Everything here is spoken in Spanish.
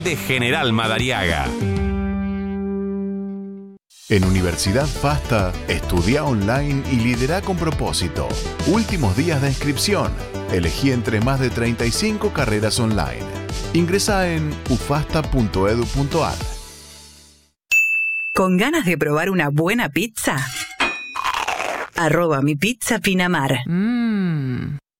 de General Madariaga. En Universidad FASTA, estudia online y lidera con propósito. Últimos días de inscripción. Elegí entre más de 35 carreras online. Ingresa en ufasta.edu.ar. ¿Con ganas de probar una buena pizza? @mipizza Pinamar.